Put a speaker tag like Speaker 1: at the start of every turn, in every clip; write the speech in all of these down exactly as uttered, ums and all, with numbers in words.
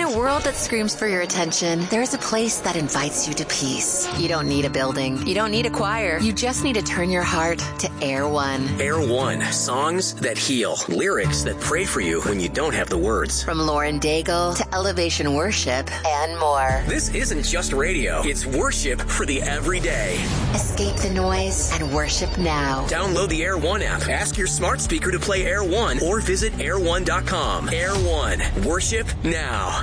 Speaker 1: a world that screams for your attention, there's a place that invites you to peace. You don't need a building. You don't need a choir. You just need to turn your heart to Air One.
Speaker 2: Air One. Songs that heal. Lyrics that pray for you when you don't have the words.
Speaker 1: From Lauren Daigle to Elevation Worship and more.
Speaker 2: This isn't just radio. It's worship for the everyday.
Speaker 1: Escape the noise and worship now.
Speaker 2: Download the Air One app. Ask your smart speaker to play Air One or visit air one dot com. Air One. Worship now.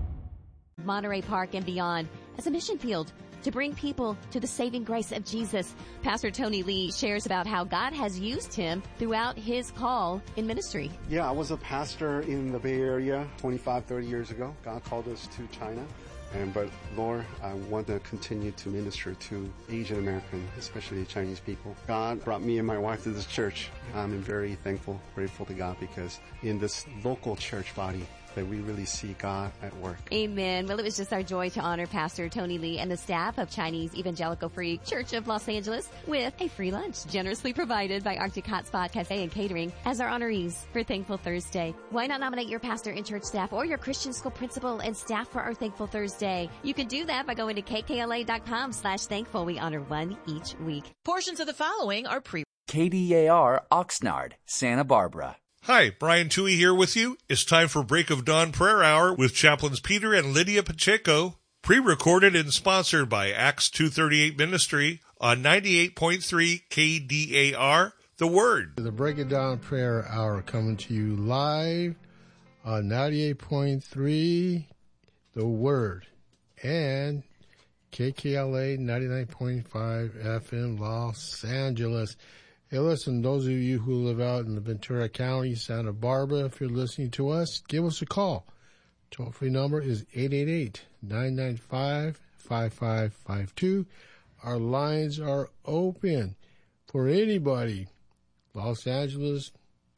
Speaker 3: Monterey Park and beyond as a mission field to bring people to the saving grace of Jesus. Pastor Tony Lee shares about how God has used him throughout his call in ministry.
Speaker 4: Yeah, I was a pastor in the Bay Area twenty-five, thirty years ago. God called us to China. And but Lord, I want to continue to minister to Asian American, especially Chinese people. God brought me and my wife to this church. I'm very thankful, grateful to God because in this local church body, that we really see God at work.
Speaker 3: Amen. Well, it was just our joy to honor Pastor Tony Lee and the staff of Chinese Evangelical Free Church of Los Angeles with a free lunch generously provided by Arctic Hotspot Cafe and Catering as our honorees for Thankful Thursday. Why not nominate your pastor and church staff or your Christian school principal and staff for our Thankful Thursday? You can do that by going to k k l a dot com slash thankful. We honor one each week.
Speaker 5: Portions of the following are pre-
Speaker 6: K D A R Oxnard, Santa Barbara.
Speaker 7: Hi, Brian Toohey here with you. It's time for Break of Dawn Prayer Hour with Chaplains Peter and Lydia Pacheco, pre-recorded and sponsored by Acts two thirty-eight Ministry on ninety-eight point three K D A R, The Word.
Speaker 8: The Break of Dawn Prayer Hour coming to you live on ninety-eight point three The Word and K K L A ninety-nine point five F M Los Angeles. Hey, listen, those of you who live out in the Ventura County, Santa Barbara, if you're listening to us, give us a call. Toll-free number is eight eight eight, nine nine five, five five five two. Our lines are open for anybody. Los Angeles,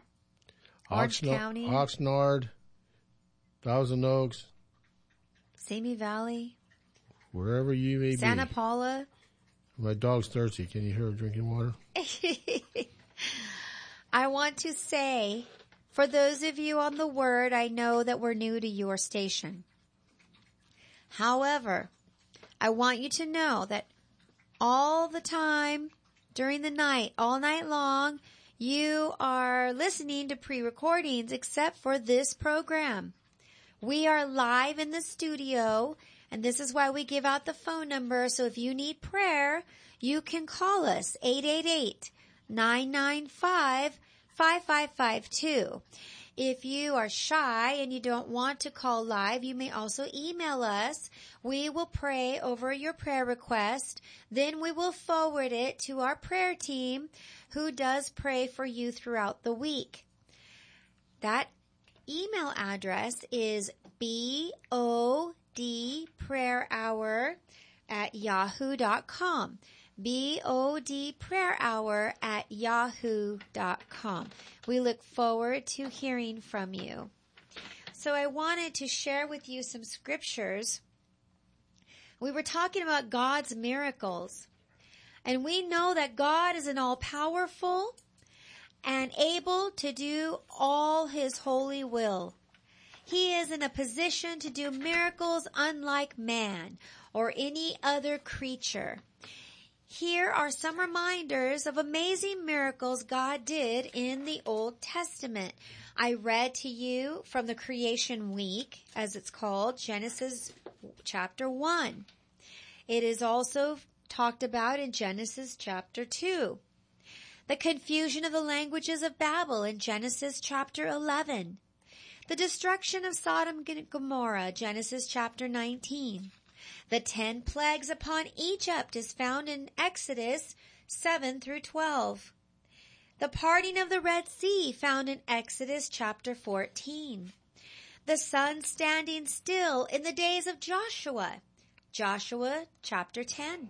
Speaker 9: Orange
Speaker 8: Oxnard,
Speaker 9: County,
Speaker 8: Oxnard, Thousand Oaks,
Speaker 9: Simi Valley,
Speaker 8: wherever you may
Speaker 9: Santa
Speaker 8: be.
Speaker 9: Paula.
Speaker 8: My dog's thirsty. Can you hear her drinking water?
Speaker 9: I want to say, for those of you on the Word, I know that we're new to your station. However, I want you to know that all the time, during the night, all night long, you are listening to pre-recordings except for this program. We are live in the studio, and this is why we give out the phone number. So if you need prayer, you can call us, eight eight eight, nine nine five, five five five two. If you are shy and you don't want to call live, you may also email us. We will pray over your prayer request. Then we will forward it to our prayer team who does pray for you throughout the week. That email address is B O D prayer hour at yahoo dot com. B O D prayer hour at yahoo dot com. We look forward to hearing from you. So I wanted to share with you some scriptures. We were talking about God's miracles. And we know that God is an all-powerful and able to do all his holy will. He is in a position to do miracles unlike man or any other creature. Here are some reminders of amazing miracles God did in the Old Testament. I read to you from the Creation Week, as it's called, Genesis chapter one. It is also talked about in Genesis chapter two. The confusion of the languages of Babel in Genesis chapter eleven. The destruction of Sodom and Gomorrah, Genesis chapter nineteen. The ten plagues upon Egypt is found in Exodus seven through twelve. The parting of the Red Sea found in Exodus chapter fourteen. The sun standing still in the days of Joshua, Joshua chapter ten.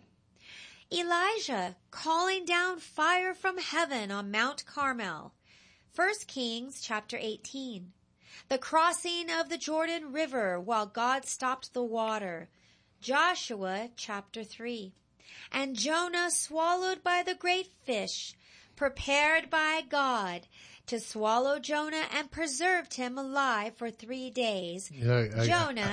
Speaker 9: Elijah calling down fire from heaven on Mount Carmel, First Kings chapter eighteen. The crossing of the Jordan River while God stopped the water, Joshua chapter three. And Jonah swallowed by the great fish, prepared by God to swallow Jonah and preserved him alive for three days.
Speaker 8: Yeah, I,
Speaker 9: Jonah